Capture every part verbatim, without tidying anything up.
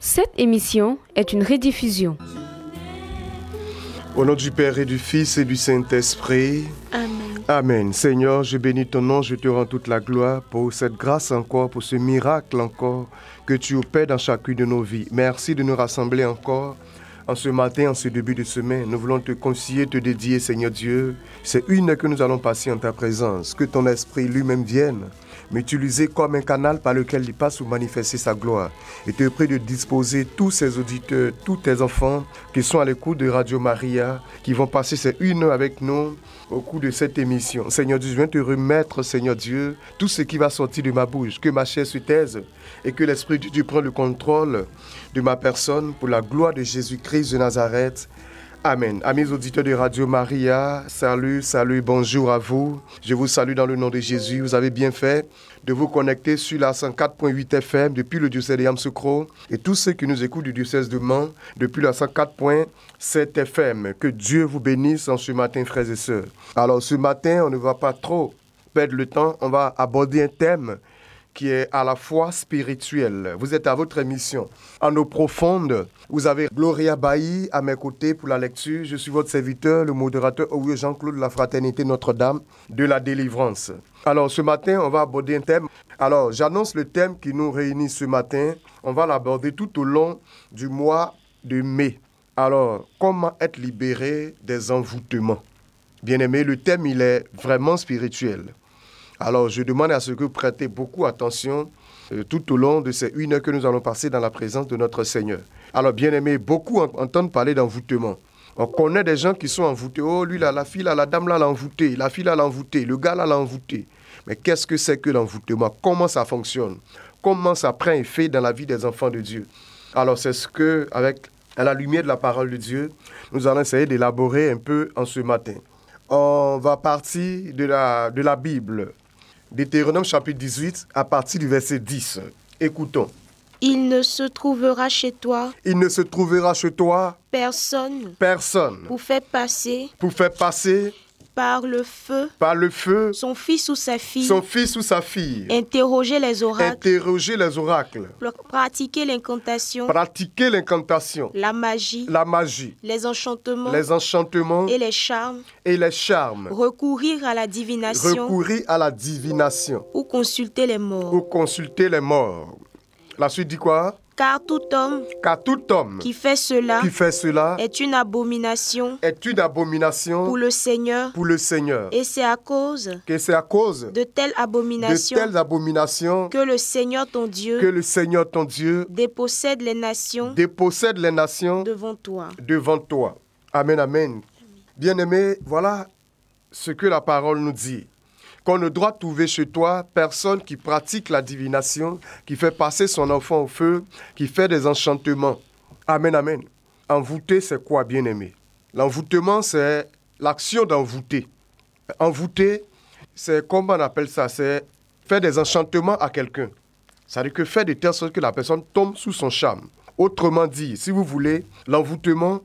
Cette émission est une rediffusion. Au nom du Père et du Fils et du Saint-Esprit. Amen. Amen. Seigneur, je bénis ton nom, je te rends toute la gloire pour cette grâce encore, pour ce miracle encore que tu opères dans chacune de nos vies. Merci de nous rassembler encore en ce matin, en ce début de semaine. Nous voulons te confier, te dédier, Seigneur Dieu. C'est une heure que nous allons passer en ta présence. Que ton esprit lui-même vienne m'utiliser comme un canal par lequel il passe pour manifester sa gloire. Et te prie de disposer tous ces auditeurs, tous tes enfants qui sont à l'écoute de Radio Maria, qui vont passer ces une heure avec nous au cours de cette émission. Seigneur Dieu, je viens te remettre, Seigneur Dieu, tout ce qui va sortir de ma bouche, que ma chair se taise et que l'Esprit de Dieu prenne le contrôle de ma personne pour la gloire de Jésus-Christ de Nazareth. Amen. Amis auditeurs de Radio Maria, salut, salut, bonjour à vous. Je vous salue dans le nom de Jésus. Vous avez bien fait de vous connecter sur la cent quatre virgule huit F M depuis le diocèse de Yamoussoukro et tous ceux qui nous écoutent du diocèse de Mans depuis la cent quatre virgule sept F M. Que Dieu vous bénisse en ce matin, frères et sœurs. Alors ce matin, on ne va pas trop perdre le temps. On va aborder un thème qui est à la fois spirituel. Vous êtes à votre émission En eau profonde. Vous avez Gloria Bailly à mes côtés pour la lecture. Je suis votre serviteur, le modérateur Owe Jean-Claude de la Fraternité Notre-Dame de la Délivrance. Alors ce matin, on va aborder un thème. Alors j'annonce le thème qui nous réunit ce matin. On va l'aborder tout au long du mois de mai. Alors, comment être libéré des envoûtements? Bien-aimés, le thème, il est vraiment spirituel. Alors, je demande à ce que vous prêtez beaucoup attention euh, tout au long de ces une heure que nous allons passer dans la présence de notre Seigneur. Alors, bien aimé, beaucoup en- entendent parler d'envoûtement. On connaît des gens qui sont envoûtés. Oh, lui, là, la fille, là, la dame, là, l'a envoûté. La fille, là, l'a envoûté. Le gars, là, l'a envoûté. Mais qu'est-ce que c'est que l'envoûtement? Comment ça fonctionne? Comment ça prend effet dans la vie des enfants de Dieu? Alors, c'est ce que, avec à la lumière de la parole de Dieu, nous allons essayer d'élaborer un peu en ce matin. On va partir de la, de la Bible. Deutéronome chapitre dix-huit, à partir du verset dix. Écoutons. Il ne se trouvera chez toi Il ne se trouvera chez toi personne personne pour faire passer pour faire passer par le feu par le feu son fils ou sa fille, son fils ou sa fille, interroger les oracles, interroger les oracles, pr- pratiquer l'incantation, pratiquer l'incantation, la magie, la magie, les enchantements les enchantements et les charmes, et les charmes, recourir à la divination recourir à la divination ou consulter les morts. ou consulter les morts. La suite dit quoi? Car tout homme Car tout homme qui fait cela qui fait cela est une abomination est une abomination pour le Seigneur, pour le Seigneur. et c'est à cause Que c'est à cause de telles de abominations telles abominations que le Seigneur ton Dieu que le Seigneur ton Dieu dépossède les nations dépossède les nations devant toi. devant toi. Amen, amen. Bien-aimés, voilà ce que la parole nous dit. Qu'on ne doit trouver chez toi personne qui pratique la divination, qui fait passer son enfant au feu, qui fait des enchantements. Amen, amen. Envoûter, c'est quoi, bien-aimé? L'envoûtement, c'est l'action d'envoûter. Envoûter, c'est, comment on appelle ça? C'est faire des enchantements à quelqu'un. C'est-à-dire que faire de telle sorte que la personne tombe sous son charme. Autrement dit, si vous voulez, l'envoûtement,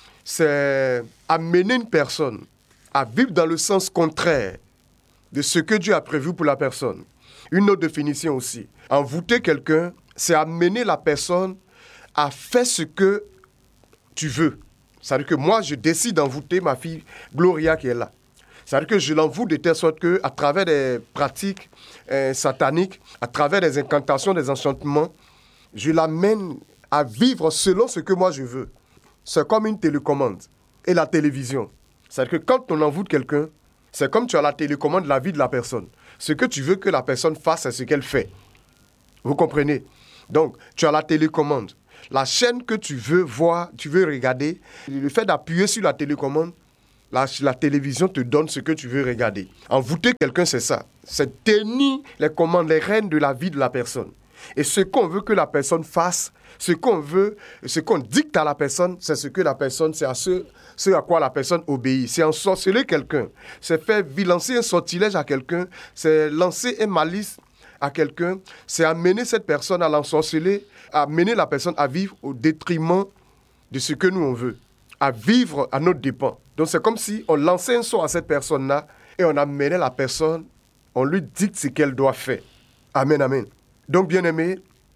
c'est amener une personne à vivre dans le sens contraire de ce que Dieu a prévu pour la personne. Une autre définition aussi. Envoûter quelqu'un, c'est amener la personne à faire ce que tu veux. C'est-à-dire que moi, je décide d'envoûter ma fille Gloria qui est là. C'est-à-dire que je l'envoûte de telle sorte qu'à travers des pratiques euh, sataniques, à travers des incantations, des enchantements, je l'amène à vivre selon ce que moi je veux. C'est comme une télécommande et la télévision. C'est-à-dire que quand on envoûte quelqu'un, c'est comme tu as la télécommande de la vie de la personne. Ce que tu veux que la personne fasse, c'est ce qu'elle fait. Vous comprenez? Donc, tu as la télécommande. La chaîne que tu veux voir, tu veux regarder, le fait d'appuyer sur la télécommande, la, la télévision te donne ce que tu veux regarder. Envoûter quelqu'un, c'est ça. C'est tenir les commandes, les rênes de la vie de la personne. Et ce qu'on veut que la personne fasse, ce qu'on veut, ce qu'on dicte à la personne, c'est ce que la personne, c'est à ce, ce à quoi la personne obéit. C'est ensorceler quelqu'un, c'est faire lancer un sortilège à quelqu'un, c'est lancer un malice à quelqu'un, c'est amener cette personne à l'ensorceler, amener la personne à vivre au détriment de ce que nous on veut, à vivre à notre dépens. Donc c'est comme si on lançait un sort à cette personne-là et on amenait la personne, on lui dicte ce qu'elle doit faire. Amen, amen. Donc bien aimé,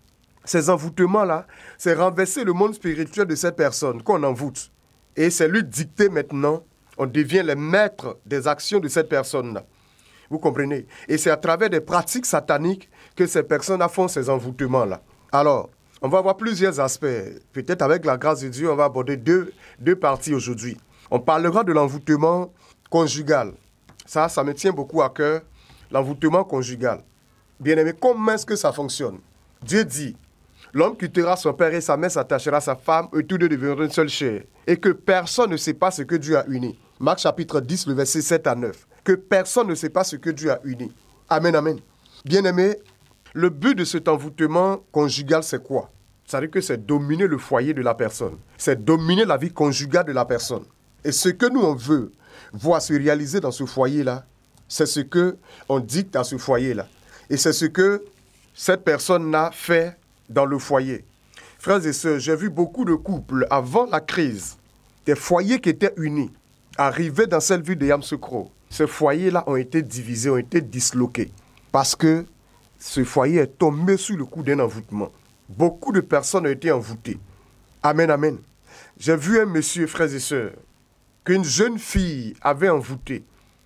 Ces envoûtements-là, c'est renverser le monde spirituel de cette personne qu'on envoûte. Et c'est lui dicter maintenant, on devient les maîtres des actions de cette personne-là. Vous comprenez? Et c'est à travers des pratiques sataniques que ces personnes-là font ces envoûtements-là. Alors, on va voir plusieurs aspects. Peut-être avec la grâce de Dieu, on va aborder deux, deux parties aujourd'hui. On parlera de l'envoûtement conjugal. Ça, ça me tient beaucoup à cœur, l'envoûtement conjugal. Bien-aimé, comment est-ce que ça fonctionne? Dieu dit, l'homme quittera son père et sa mère, s'attachera à sa femme, et tous deux deviendront une seule chair. Et que personne ne sait pas ce que Dieu a uni. Marc chapitre dix, le verset sept à neuf. Que personne ne sait pas ce que Dieu a uni. Amen, amen. Bien-aimé, le but de cet envoûtement conjugal, c'est quoi? C'est-à-dire que c'est dominer le foyer de la personne. C'est dominer la vie conjugale de la personne. Et ce que nous, on veut voir se réaliser dans ce foyer-là, c'est ce qu'on dicte à ce foyer-là. Et c'est ce que cette personne-là fait dans le foyer. Frères et sœurs, j'ai vu beaucoup de couples avant la crise, des foyers qui étaient unis, arriver dans cette ville de Yamoussoukro. Ces foyers-là ont été divisés, ont été disloqués, parce que ce foyer est tombé sous le coup d'un envoûtement. Beaucoup de personnes ont été envoûtées. Amen, amen. J'ai vu un monsieur, frères et sœurs, qu'une jeune fille avait envoûté.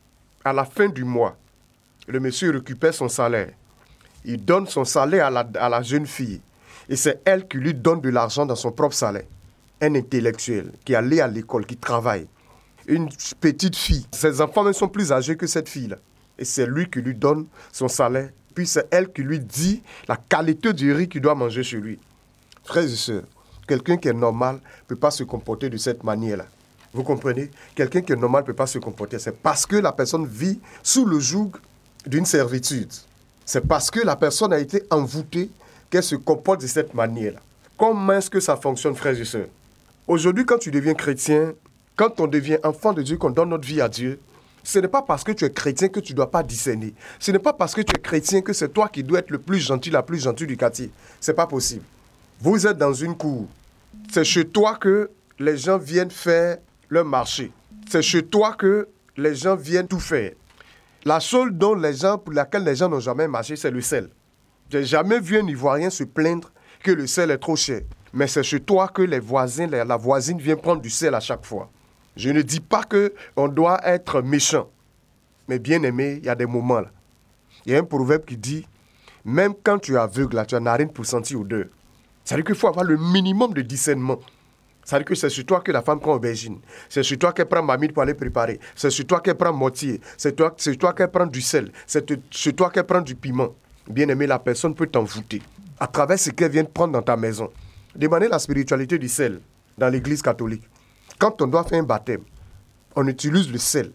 À la fin du mois, le monsieur récupère son salaire. Il donne son salaire à la, à la jeune fille. Et c'est elle qui lui donne de l'argent dans son propre salaire. Un intellectuel qui est allé à l'école, qui travaille. Une petite fille. Ses enfants même sont plus âgés que cette fille-là. Et c'est lui qui lui donne son salaire. Puis c'est elle qui lui dit la qualité du riz qu'il doit manger chez lui. Frères et sœurs, quelqu'un qui est normal ne peut pas se comporter de cette manière-là. Vous comprenez? Quelqu'un qui est normal ne peut pas se comporter. C'est parce que la personne vit sous le joug d'une servitude. C'est parce que la personne a été envoûtée qu'elle se comporte de cette manière-là. Comment est-ce que ça fonctionne, frères et sœurs? Aujourd'hui, quand tu deviens chrétien, quand on devient enfant de Dieu, qu'on donne notre vie à Dieu, ce n'est pas parce que tu es chrétien que tu ne dois pas discerner. Ce n'est pas parce que tu es chrétien que c'est toi qui dois être le plus gentil, la plus gentille du quartier. Ce n'est pas possible. Vous êtes dans une cour. C'est chez toi que les gens viennent faire leur marché. C'est chez toi que les gens viennent tout faire. La chose dont les gens, pour laquelle les gens n'ont jamais marché, c'est le sel. Je n'ai jamais vu un Ivoirien se plaindre que le sel est trop cher. Mais c'est chez toi que les voisins, la voisine vient prendre du sel à chaque fois. Je ne dis pas qu'on doit être méchant. Mais bien aimé, il y a des moments là. Il y a un proverbe qui dit, même quand tu es aveugle, là, tu as une narine pour sentir l'odeur. C'est-à-dire qu'il faut avoir le minimum de discernement. C'est-à-dire que c'est sur toi que la femme prend aubergine. C'est sur toi qu'elle prend mamie pour aller préparer. C'est sur toi qu'elle prend mortier. C'est toi, c'est sur toi qu'elle prend du sel. C'est sur toi qu'elle prend du piment. Bien aimé, la personne peut t'envoûter à travers ce qu'elle vient de prendre dans ta maison. Demandez la spiritualité du sel dans l'église catholique. Quand on doit faire un baptême, on utilise le sel.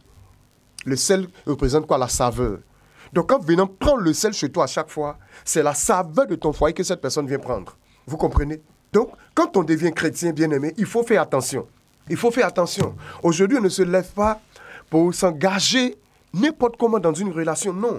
Le sel représente quoi? La saveur. Donc quand venant prendre le sel chez toi à chaque fois, c'est la saveur de ton foyer que cette personne vient prendre. Vous comprenez? Donc, quand on devient chrétien, bien-aimé, il faut faire attention. Il faut faire attention. Aujourd'hui, on ne se lève pas pour s'engager n'importe comment dans une relation. Non.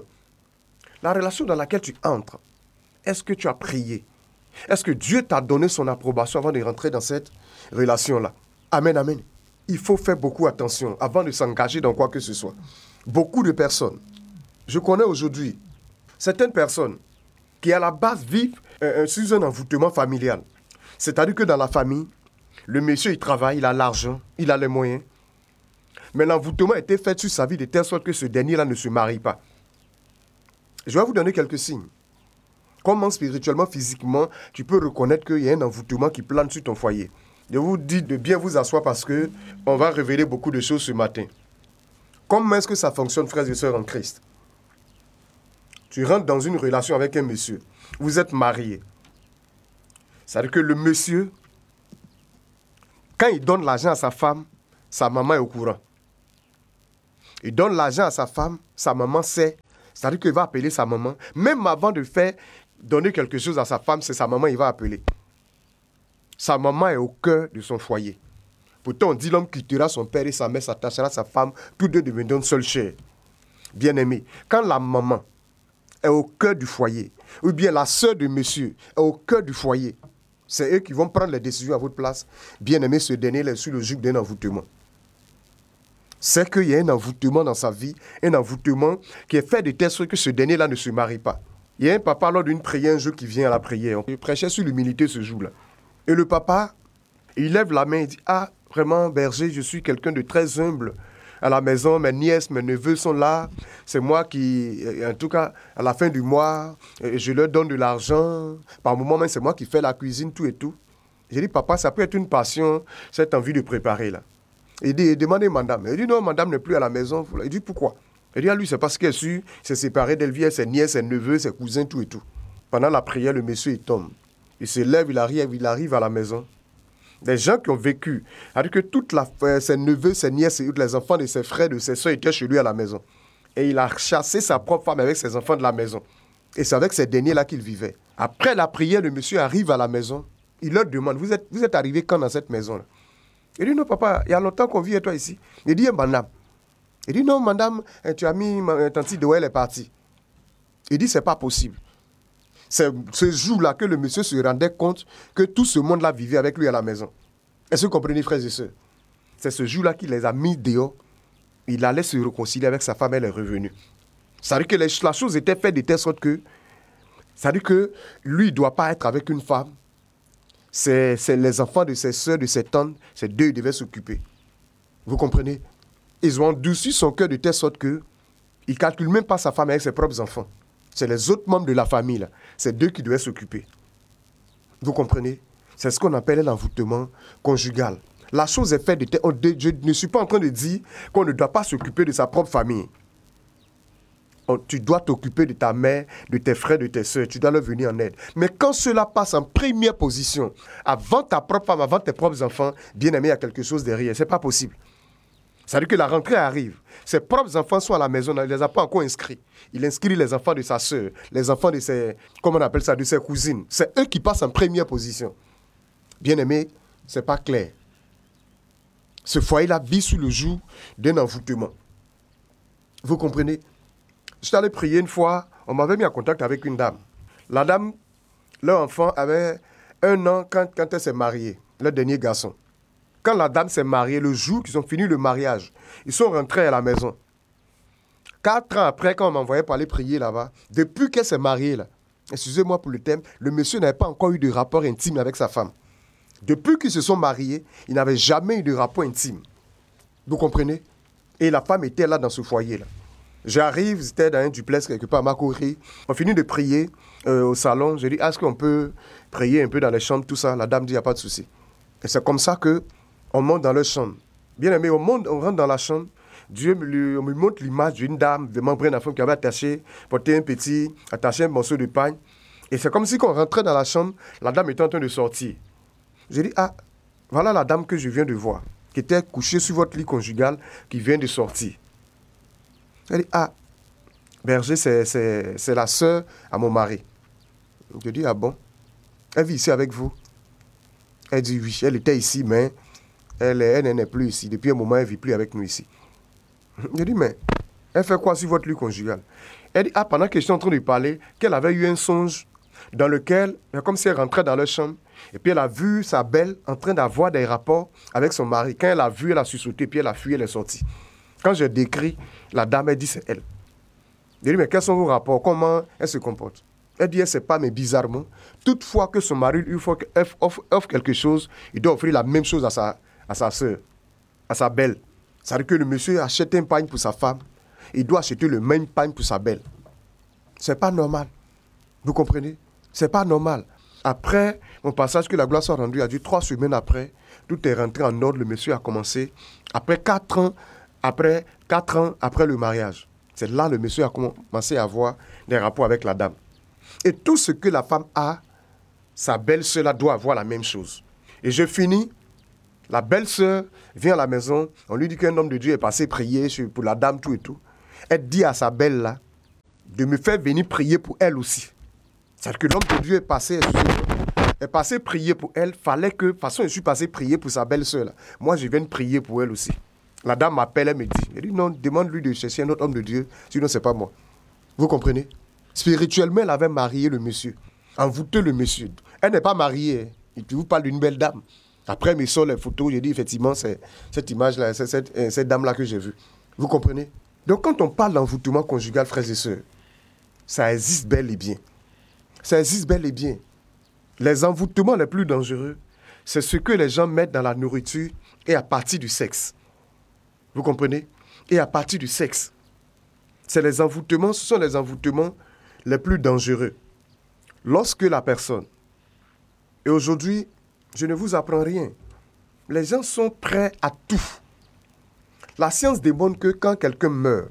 La relation dans laquelle tu entres, est-ce que tu as prié? Est-ce que Dieu t'a donné son approbation avant de rentrer dans cette relation-là? Amen, amen. Il faut faire beaucoup attention avant de s'engager dans quoi que ce soit. Beaucoup de personnes, je connais aujourd'hui, certaines personnes qui à la base vivent euh, sous un envoûtement familial. C'est-à-dire que dans la famille, le monsieur, il travaille, il a l'argent, il a les moyens. Mais l'envoûtement a été fait sur sa vie de telle sorte que ce dernier-là ne se marie pas. Je vais vous donner quelques signes. Comment spirituellement, physiquement, tu peux reconnaître qu'il y a un envoûtement qui plane sur ton foyer. Je vous dis de bien vous asseoir parce qu'on va révéler beaucoup de choses ce matin. Comment est-ce que ça fonctionne, frères et sœurs en Christ? Tu rentres dans une relation avec un monsieur. Vous êtes mariés. C'est-à-dire que le monsieur, quand il donne l'argent à sa femme, sa maman est au courant. Il donne l'argent à sa femme, sa maman sait. C'est-à-dire qu'il va appeler sa maman. Même avant de faire donner quelque chose à sa femme, c'est sa maman qu'il va appeler. Sa maman est au cœur de son foyer. Pourtant, on dit l'homme quittera son père et sa mère s'attachera à sa femme, tous deux deviendront une seule chair. Bien-aimé, quand la maman est au cœur du foyer, ou bien la sœur de monsieur est au cœur du foyer, c'est eux qui vont prendre les décisions à votre place. Bien-aimé, ce dernier est sous le joug d'un envoûtement. C'est qu'il y a un envoûtement dans sa vie, un envoûtement qui est fait de telle sorte que ce dernier-là ne se marie pas. Il y a un papa lors d'une prière, un jour qui vient à la prière. Il prêchait sur l'humilité ce jour-là. Et le papa, il lève la main et dit, ah, vraiment, berger, je suis quelqu'un de très humble. À la maison, mes nièces, mes neveux sont là. C'est moi qui, en tout cas, à la fin du mois, je leur donne de l'argent. Par moment même, c'est moi qui fais la cuisine, tout et tout. J'ai dit, papa, ça peut être une passion, cette envie de préparer là. Il dit, demandez madame. Il dit, non, madame n'est plus à la maison. Il dit, pourquoi? Il dit, à lui, c'est parce qu'elle su, s'est séparée d'elle, vient ses nièces, ses neveux, ses cousins, tout et tout. Pendant la prière, le monsieur, il tombe. Il se lève, il arrive, il arrive à la maison. Des gens qui ont vécu, c'est-à-dire que toute la, euh, ses neveux, ses nièces, les enfants de ses frères, de ses soeurs étaient chez lui à la maison. Et il a chassé sa propre femme avec ses enfants de la maison. Et c'est avec ces derniers-là qu'il vivait. Après la prière, le monsieur arrive à la maison. Il leur demande, vous êtes, vous êtes arrivé quand dans cette maison-là? Il dit, non, papa, il y a longtemps qu'on vit et toi ici. Il dit, madame. Il dit, non, madame, tu as mis, ma tante de où elle est partie. Il dit, c'est pas possible. C'est ce jour-là que le monsieur se rendait compte que tout ce monde-là vivait avec lui à la maison. Est-ce que vous comprenez, frères et sœurs? C'est ce jour-là qu'il les a mis dehors. Il allait se réconcilier avec sa femme, elle est revenue. C'est-à-dire que les, la chose était faite de telle sorte que, c'est-à-dire que lui, il ne doit pas être avec une femme. C'est, c'est les enfants de ses sœurs, de ses tantes, ces deux, ils devaient s'occuper. Vous comprenez? Ils ont endurci son cœur de telle sorte que il ne calcule même pas sa femme avec ses propres enfants. C'est les autres membres de la famille, là. C'est d'eux qui devaient s'occuper. Vous comprenez? C'est ce qu'on appelle l'envoûtement conjugal. La chose est faite de telle... Je ne suis pas en train de dire qu'on ne doit pas s'occuper de sa propre famille. Tu dois t'occuper de ta mère, de tes frères, de tes soeurs. Tu dois leur venir en aide. Mais quand cela passe en première position, avant ta propre femme, avant tes propres enfants, bien aimé, il y a quelque chose derrière. Ce n'est pas possible. C'est-à-dire que la rentrée arrive. Ses propres enfants sont à la maison, il ne les a pas encore inscrits. Il inscrit les enfants de sa sœur, les enfants de ses, comment on appelle ça, de ses cousines. C'est eux qui passent en première position. Bien aimé, ce n'est pas clair. Ce foyer-là vit sous le joug d'un envoûtement. Vous comprenez? Je suis allé prier une fois, on m'avait mis en contact avec une dame. La dame, leur enfant avait un an quand, quand elle s'est mariée, le dernier garçon. Quand la dame s'est mariée, le jour qu'ils ont fini le mariage, ils sont rentrés à la maison. Quatre ans après, quand on m'envoyait pour aller prier là-bas, depuis qu'elle s'est mariée, là, excusez-moi pour le thème, le monsieur n'avait pas encore eu de rapport intime avec sa femme. Depuis qu'ils se sont mariés, il n'avait jamais eu de rapport intime. Vous comprenez? Et la femme était là dans ce foyer-là. J'arrive, c'était dans un duplex quelque part à Makori. On finit de prier euh, au salon. J'ai dit, est-ce qu'on peut prier un peu dans les chambres, tout ça? La dame dit, il n'y a pas de souci. Et c'est comme ça que on monte dans leur chambre. Bien aimé, on, monte, on rentre dans la chambre. Dieu me, lui, on me montre l'image d'une dame, vraiment une femme qui avait attaché, porté un petit, attaché un morceau de pain. Et c'est comme si quand on rentrait dans la chambre, la dame était en train de sortir. J'ai dit, ah, voilà la dame que je viens de voir, qui était couchée sur votre lit conjugal, qui vient de sortir. Elle dit, ah, berger, c'est, c'est, c'est la sœur à mon mari. Je dis, ah bon? Elle vit ici avec vous? Elle dit, oui, elle était ici, mais elle, elle n'est plus ici. Depuis un moment, elle ne vit plus avec nous ici. Je dis, mais elle fait quoi sur votre lit conjugal? Elle dit, ah, pendant que je suis en train de parler, qu'elle avait eu un songe dans lequel, comme si elle rentrait dans leur chambre, et puis elle a vu sa belle en train d'avoir des rapports avec son mari. Quand elle a vu, elle a sursauté, puis elle a fui, elle est sortie. Quand je décris, la dame, elle dit, c'est elle. Je dis, mais quels sont vos rapports? Comment elle se comporte? Elle dit, elle ne sait pas, mais bizarrement, toutefois que son mari lui offre, offre quelque chose, il doit offrir la même chose à sa, à sa soeur, à sa belle. C'est-à-dire que le monsieur achète un pain pour sa femme, il doit acheter le même pain pour sa belle. Ce n'est pas normal. Vous comprenez? Ce n'est pas normal. Après mon passage que la gloire soit rendue, a dit trois semaines après, tout est rentré en ordre, le monsieur a commencé. Après quatre ans, après quatre ans après le mariage, c'est là que le monsieur a commencé à avoir des rapports avec la dame. Et tout ce que la femme a, sa belle-sœur doit avoir la même chose. Et je finis, la belle-sœur vient à la maison, on lui dit qu'un homme de Dieu est passé prier pour la dame, tout et tout. Elle dit à sa belle-là de me faire venir prier pour elle aussi. C'est-à-dire que l'homme de Dieu est passé, est passé prier pour elle. Fallait que, de toute façon, je suis passé prier pour sa belle-sœur. Moi, je viens de prier pour elle aussi. La dame m'appelle, elle me dit, elle dit non, demande-lui de chercher un autre homme de Dieu, sinon c'est pas moi. Vous comprenez? Spirituellement, elle avait marié le monsieur, envoûté le monsieur. Elle n'est pas mariée. Je vous parle d'une belle dame. Après, mes sort les photos, j'ai dit effectivement, c'est cette image-là, c'est cette, cette dame-là que j'ai vue. Vous comprenez? Donc, quand on parle d'envoûtement conjugal, frères et sœurs, Ça existe bel et bien. Ça existe bel et bien. Les envoûtements les plus dangereux, c'est ce que les gens mettent dans la nourriture et à partir du sexe. Vous comprenez? Et à partir du sexe. C'est les envoûtements, ce sont les envoûtements les plus dangereux. Lorsque la personne, et aujourd'hui, je ne vous apprends rien, les gens sont prêts à tout. La science démontre que quand quelqu'un meurt,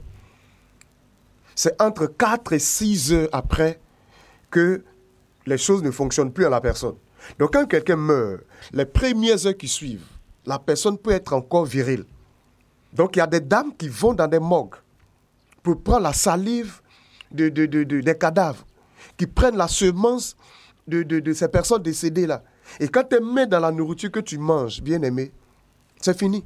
c'est entre quatre et six heures après que les choses ne fonctionnent plus à la personne. Donc quand quelqu'un meurt, les premières heures qui suivent, la personne peut être encore virile. Donc il y a des dames qui vont dans des morgues pour prendre la salive de, de, de, de, des cadavres, qui prennent la semence de, de, de ces personnes décédées-là. Et quand tu mets dans la nourriture que tu manges, bien-aimé, c'est fini.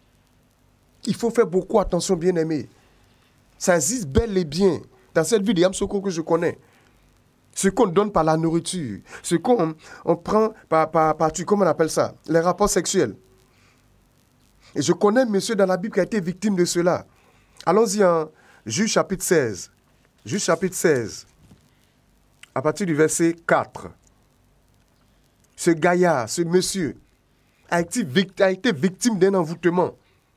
Il faut faire beaucoup attention, bien-aimé. Ça existe bel et bien dans cette vie de Yamsoko que je connais. Ce qu'on donne par la nourriture, ce qu'on on prend par, par, par, comment on appelle ça, les rapports sexuels. Et je connais un monsieur dans la Bible qui a été victime de cela. Allons-y en Juge chapitre seize. Juge chapitre seize, à partir du verset quatre. Ce gaillard, ce monsieur, a été, a été victime d'un envoûtement.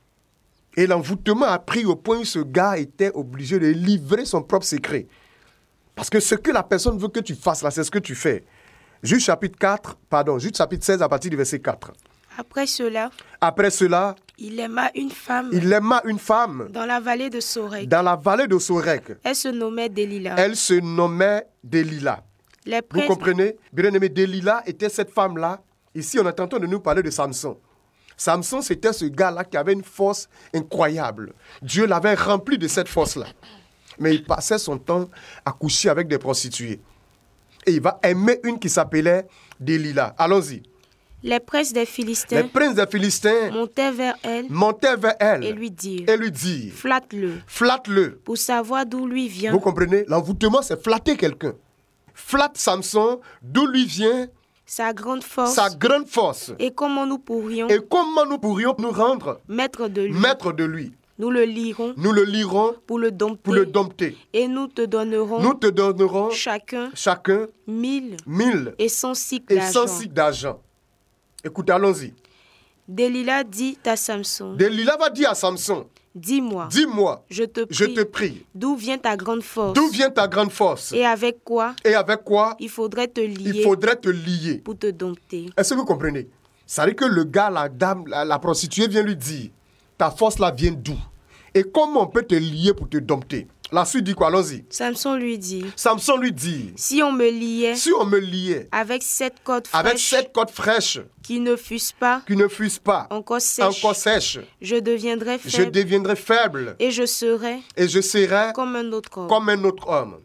Et l'envoûtement a pris au point où ce gars était obligé de livrer son propre secret. Parce que ce que la personne veut que tu fasses là, c'est ce que tu fais. Juge chapitre quatre, pardon, Juge chapitre seize à partir du verset quatre. Après cela, Après cela, il aima une femme il aima une femme dans la vallée de Sorek. dans la vallée de Sorek. Elle se nommait Delilah. Elle se nommait Delilah. Les Vous princes, comprenez? Bien aimé, Delilah était cette femme-là. Ici, on est en train de nous parler de Samson. Samson, c'était ce gars-là qui avait une force incroyable. Dieu l'avait rempli de cette force-là. Mais il passait son temps à coucher avec des prostituées. Et il va aimer une qui s'appelait Delilah. Allons-y. les princes des Philistins Les princes des Philistins montaient vers elle montaient vers elle et lui dirent, et lui dirent, flatte-le, flatte-le. pour savoir d'où lui vient Vous comprenez? L'envoûtement, c'est flatter quelqu'un. Flatte Samson, d'où lui vient sa grande force sa grande force. et comment nous pourrions Et comment nous pourrions nous rendre maître de lui. maître de lui? Nous le lirons Nous le lirons pour le dompter, pour le dompter. et nous te donnerons Nous te donnerons chacun chacun mille mille et cent cycles et cent d'argent. cycles d'argent. Écoutez, allons-y. Delilah dit à Samson, Delilah va dire à Samson, dis-moi, dis-moi, je te prie, je te prie, d'où vient ta grande force d'où vient ta grande force? et avec quoi Et avec quoi il faudrait te lier il faudrait te lier? pour te dompter. Est-ce que vous comprenez? Ça veut dire que le gars, la dame, la, la prostituée vient lui dire, ta force là vient d'où? Et comment on peut te lier pour te dompter? La suite dit quoi? Allons-y. Samson lui dit, Samson lui dit, si on me liait si on me liait avec sept cordes fraîches avec sept cordes fraîches qui ne fussent pas qui ne fussent pas encore sèches, encore sèches, je deviendrais je faible deviendrai faible et je serais et je serai comme un autre homme. comme un autre homme.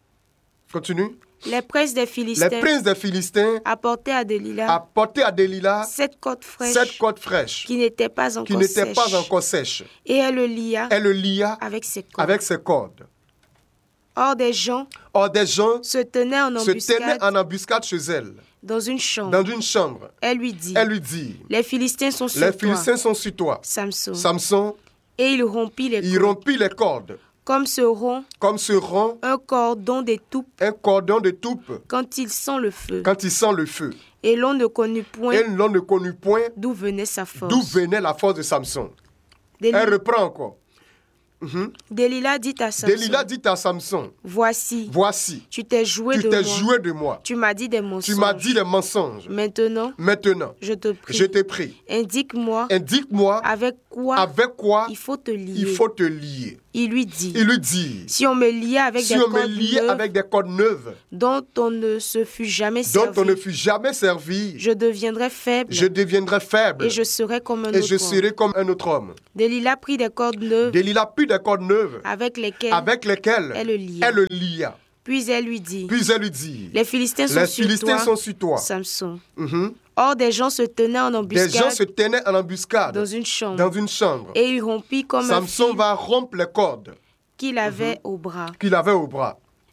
Continue. Les princes des Les Philistins princes des Philistins apportaient à Delilah apportaient à Delilah sept cordes fraîches sept cordes fraîches qui n'étaient pas qui encore n'étaient sèches. pas encore sèches. Et elle le lia Elle le lia avec ses cordes. avec ses cordes. Or des gens Or, des gens se tenaient en se tenaient embuscade en embuscade chez elle, dans une chambre. dans une chambre. Elle lui dit, Elle lui dit, les Philistins sont sur les toi, Philistins sont sur toi. Samson. Samson, Et il rompit les il cordes, rompit les cordes, comme se rompt comme se rompt un cordon d'étoupe un cordon de toupe quand il sent le feu. quand il sent le feu. Et l'on ne connut point Et l'on ne connut point d'où venait sa force. d'où venait la force de Samson. Deli- Elle reprend encore. Delilah dit à Samson, Delilah dit à Samson, voici, voici, tu t'es joué tu de t'es moi. joué de moi. Tu m'as dit des Tu mensonges. m'as dit des mensonges. Maintenant, Maintenant, je te prie, je t'ai pris. indique-moi Indique-moi avec quoi avec quoi il faut te lier. il faut te lier. Il lui dit, Il lui dit, si on me liait avec si des on me cordes liait neuves avec des cordes neuves dont on ne se fut jamais dont servi, on ne fut jamais servi, je deviendrai faible je deviendrai faible et je serai comme un et autre je homme. serai comme un autre homme. Delilah prit des cordes neuves Delilah prit des cordes neuves avec lesquelles avec lesquelles elle le lia. elle le lia. Puis elle lui dit, Puis elle lui dit, les Philistins sont les sur Philistins toi, sont sur toi. Samson. Mhm. Or des gens se tenaient en Des embuscade gens se tenaient en embuscade dans une chambre. dans une chambre. Et il rompit comme un Samson fil va rompre les cordes qu'il avait au bras. qu'il avait au bras.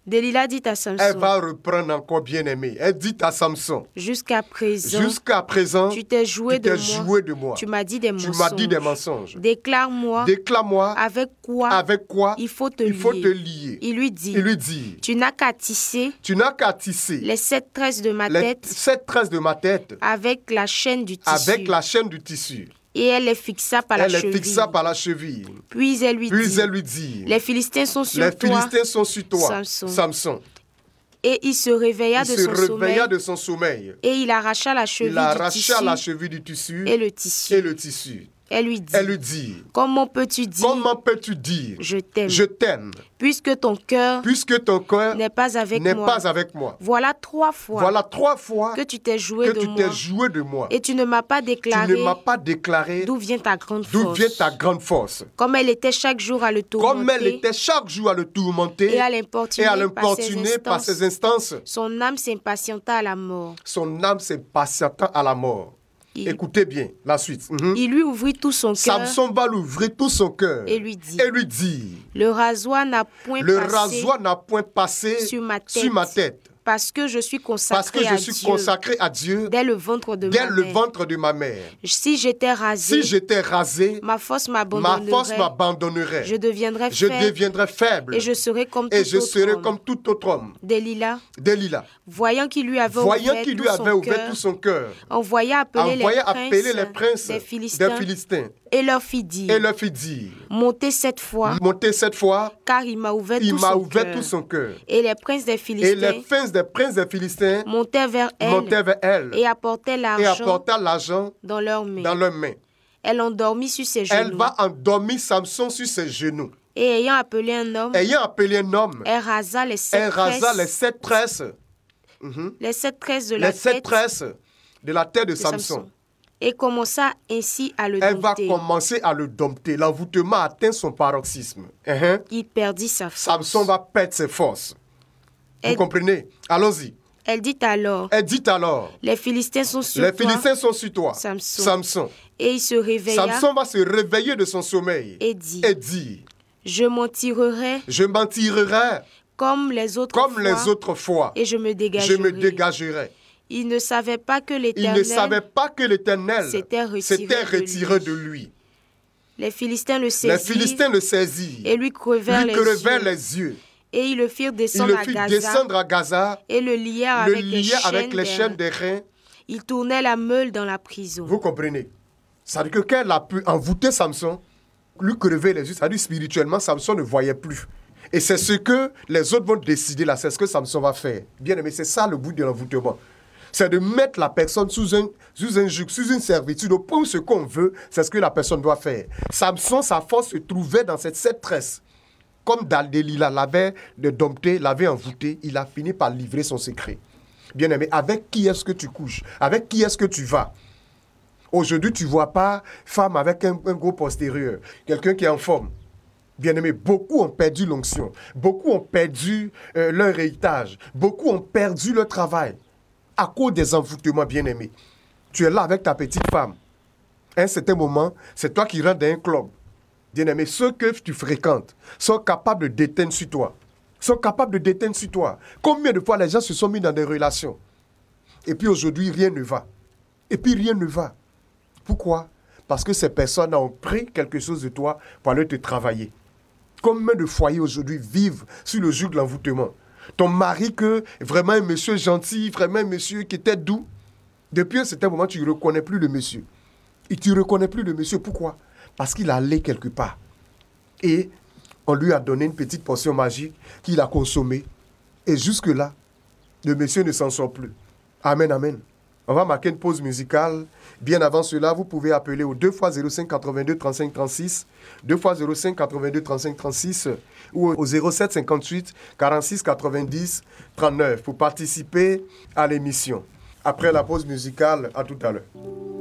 Delilah dit à Elle Samson, va reprendre encore bien-aimé. Elle dit à Samson, jusqu'à présent, jusqu'à présent, tu t'es joué, tu t'es de, joué moi. de moi. Tu m'as dit des Tu mensonges. m'as dit des mensonges. Déclare-moi Déclare-moi avec quoi, avec quoi il faut te il faut lier. te lier. Il lui dit, Il lui dit, tu n'as qu'à tisser tu n'as qu'à tisser les sept tresses de ma les tête sept tresses de ma tête avec la chaîne du tissu. avec la chaîne du tissu. Et elle les fixa par Elle la les cheville. fixa par la cheville. Puis elle lui Puis dit, elle lui dit, les Philistins sont sur les toi. Philistins sont sur toi, Samson. Samson. Et il se réveilla Il de se son réveilla sommeil de son sommeil. et il arracha la cheville Il du arracha tissu la cheville du tissu et le tissu. et le tissu. Elle lui dit, Elle lui dit, comment peux-tu dire, comment peux-tu dire, je t'aime, je t'aime, puisque ton cœur puisque ton cœur n'est pas avec n'est moi. pas avec moi. Voilà trois fois Voilà trois fois que tu t'es joué que de tu moi t'es joué de moi. et tu ne m'as pas Tu déclaré ne m'as pas déclaré d'où vient ta grande d'où force. vient ta grande force. Comme elle était chaque jour à le tourmenter Comme elle était chaque jour à le tourmenter et à et l'importuner à par ses l'importuner par instances, ses instances, son âme s'impatienta à la mort. son âme s'impatienta à la mort. Il, Écoutez bien la suite. Mhm. il lui ouvrit tout son cœur Samson va l'ouvrir tout son cœur et lui dit, et lui dit, le rasoir n'a point le passé rasoir n'a point passé sur ma tête, sur ma tête parce que je suis consacré parce que je à suis Dieu consacré à Dieu dès le ventre de dès ma le mère. ventre de ma mère. Si j'étais rasé, Si j'étais rasé, ma force ma m'abandonnerait. force m'abandonnerait. Je deviendrais Je faible deviendrais faible et je serais comme et tout je autre serais homme. comme tout autre homme. Delilah, Delilah, voyant qu'il lui avait voyant ouvert, qu'il tout, lui son avait ouvert cœur, tout son cœur, envoya appeler, envoya les, appeler princes les princes des Philistins, des Philistins et leur fit dire, et leur fit dire, montez cette fois, montez cette fois, car il m'a ouvert, il tout, m'a son ouvert cœur. tout son cœur. Et les princes des Et Philistins les princes des princes des Philistins montaient vers elle montaient vers elle et apportaient et l'argent apportaient l'argent dans leurs mains. dans leurs mains. Elle endormit sur ses Elle genoux. va endormir Samson sur ses genoux. Et ayant appelé un homme, Ayant appelé un homme, elle rasa les sept elle rasa tresses, les sept tresses, mhm, les sept tresses de la les sept tête tresses de la tête de de Samson. Samson. Et commença ainsi à le Elle va dompter. commencer à le dompter. L'envoûtement atteint son paroxysme. Mhm. Il perdit sa force. Samson va perdre ses forces. Vous Elle- comprenez? Allons-y. Elle dit alors, Elle dit alors, les Philistins sont sur les toi. Philistins sont sur toi. Samson. Samson. Et il se réveilla Samson va se réveiller de son sommeil et dit, et dit, je m'en tirerai je m'en tirerai comme les autres comme fois les autres fois. et je me Je dégagerai. me dégagerai. Il ne savait pas que Il l'Éternel ne savait pas que l'Éternel s'était retiré, s'était de, retiré lui. de lui. Les Philistins le Les saisirent Philistins le saisirent, et lui crevèrent lui les crevèrent yeux. les yeux. Et ils le firent Ils descendre le à firent Gaza descendre à Gaza, et le lièrent le avec, les lièrent avec chaînes les des chaînes reins. des reins. Il tournait la meule dans la prison. Vous comprenez? Ça veut dire que quand elle a pu envoûter Samson, lui crever les yeux, ça veut dire spirituellement, Samson ne voyait plus. Et c'est ce que les autres vont décider là, c'est ce que Samson va faire. Bien aimé, c'est ça le but de l'envoûtement. C'est de mettre la personne sous un, sous un joug, sous une servitude. Au point où ce qu'on veut, c'est ce que la personne doit faire. Samson, sa force se trouvait dans cette sept tresses. Comme Delilah l'avait dompté, l'avait envoûté, il a fini par livrer son secret. Bien aimé, avec qui est-ce que tu couches? Avec qui est-ce que tu vas? Aujourd'hui, tu ne vois pas femme avec un, un gros postérieur, quelqu'un qui est en forme. Bien aimé, beaucoup ont perdu l'onction, beaucoup ont perdu euh, leur héritage, beaucoup ont perdu leur travail à cause des envoûtements, bien aimé. Tu es là avec ta petite femme. À un certain moment, c'est toi qui rentres dans un club. Bien aimé, ceux que tu fréquentes sont capables de déteindre sur toi. Sont capables de déteindre sur toi. Combien de fois les gens se sont mis dans des relations? Et puis aujourd'hui, rien ne va. Et puis rien ne va. Pourquoi? Parce que ces personnes ont pris quelque chose de toi pour aller te travailler. Combien de foyers aujourd'hui vivent sur le joug de l'envoûtement? Ton mari, que vraiment un monsieur gentil, vraiment un monsieur qui était doux, depuis un certain moment, tu ne reconnais plus le monsieur. Et tu ne reconnais plus le monsieur. Pourquoi? Parce qu'il allait quelque part. Et on lui a donné une petite portion magique qu'il a consommée. Et jusque-là, le monsieur ne s'en sort plus. Amen, amen. On va marquer une pause musicale. Bien avant cela, vous pouvez appeler au deux fois zéro cinq quatre-vingt-deux trente-cinq trente-six, deux fois zéro cinq quatre-vingt-deux trente-cinq trente-six ou au zéro sept cinquante-huit quarante-six quatre-vingt-dix trente-neuf pour participer à l'émission. Après la pause musicale, à tout à l'heure.